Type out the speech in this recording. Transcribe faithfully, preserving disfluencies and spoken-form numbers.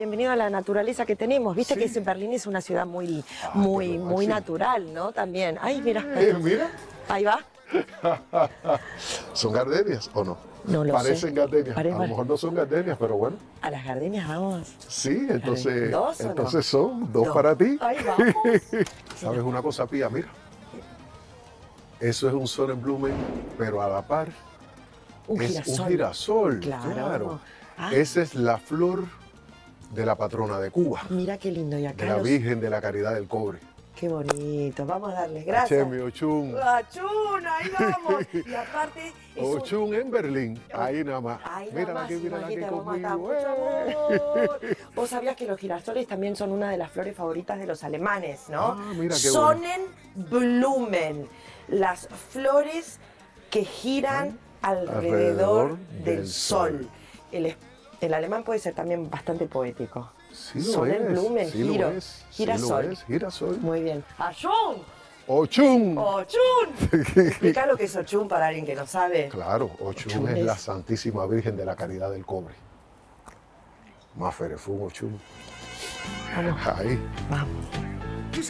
Bienvenido a la naturaleza que tenemos. Viste Sí. que Berlín es una ciudad muy, Ah, muy, pero muy máximo. natural, ¿no? También. Ay, mira. Eh, mira, Ahí va. ¿son gardenias o no? No lo Parecen sé. gardenias. Parece- A lo mejor no son gardenias, pero bueno. A las gardenias vamos. Sí, entonces, ¿Dos o no? entonces son dos Dos. para ti. Ahí vamos. ¿Sabes una cosa, Pía? Mira. Eso es un Sonnenblumen, pero a la par Un es girasol. un girasol. Claro. Claro. Ah. Esa es la flor de la patrona de Cuba, Mira qué lindo. Y acá de la los- Virgen de la Caridad del Cobre. Qué bonito. Vamos a darles gracias. Achemi, Ochun. Achun, ahí vamos. Y aparte es un- Ochun en Berlín, ahí nada más. Ahí nada Mírala más, aquí, mírala aquí imagínate, vamos a dar conmigo. mucho ¡Eh! amor. Vos sabías que los girasoles también son una de las flores favoritas de los alemanes, ¿no? Ah, mira qué bueno. Sonnenblumen, las flores que giran alrededor, Alrededor del, del sol. sol. El, es- el alemán puede ser también bastante poético. Sí lo Sonnenblumen, es, sí giro, lo es, sí girasol. lo es, girasol. Muy bien. ¡Achun! Ochun. ¡Ochun! Explica lo que es Ochun para alguien que no sabe. Claro, Ochun Ochun es es- la Santísima Virgen de la Caridad del Cobre. Más Ferefún Ochun. Vamos, Ahí. vamos.